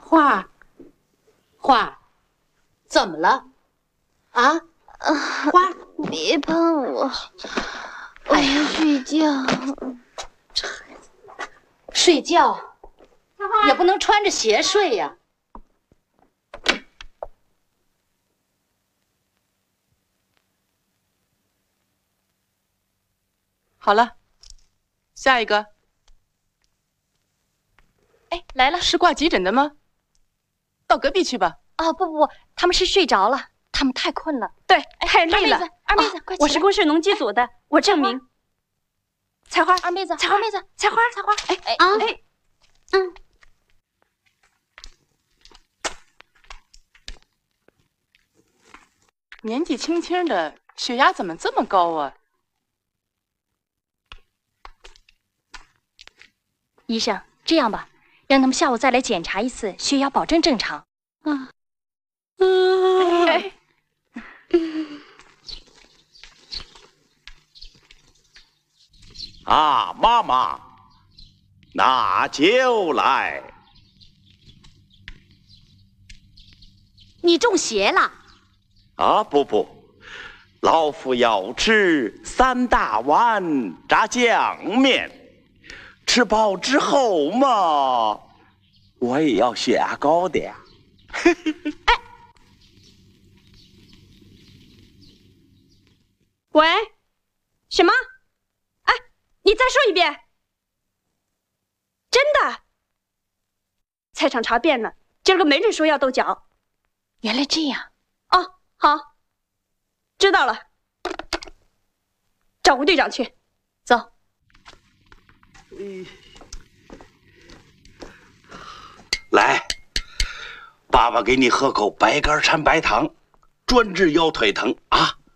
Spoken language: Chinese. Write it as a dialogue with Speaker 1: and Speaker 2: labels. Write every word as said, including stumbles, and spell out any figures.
Speaker 1: 花，花，怎么了？啊？花，
Speaker 2: 别碰我，我要睡觉。
Speaker 1: 这孩子，睡觉也不能穿着鞋睡呀。
Speaker 3: 好了，下一个。
Speaker 4: 哎，来了，
Speaker 3: 是挂急诊的吗？到隔壁去吧。
Speaker 4: 哦，不不不，他们是睡着了，他们太困了。
Speaker 5: 对，太累了。
Speaker 4: 二妹子，二妹子，快起来！
Speaker 5: 我是公社农机组的，我证明。采花，
Speaker 4: 二妹子，
Speaker 5: 采花妹子，采花，采花。哎哎啊哎，嗯。
Speaker 3: 年纪轻轻的，血压怎么这么高啊？
Speaker 4: 医生，这样吧，让他们下午再来检查一次，血压保证正常。
Speaker 5: 啊，嗯，哎，
Speaker 6: 啊，妈妈，拿酒来。
Speaker 2: 你中邪了？
Speaker 6: 啊，不不，老夫要吃三大碗炸酱面。吃饱之后嘛，我也要血压高的呀。
Speaker 5: 哎，喂，什么？哎，你再说一遍。真的？菜场查遍了，今儿个没人说要豆角。
Speaker 4: 原来这样。
Speaker 5: 哦，好，知道了。找吴队长去，走。
Speaker 6: 来，爸爸给你喝口白干掺白糖，专治腰腿疼啊。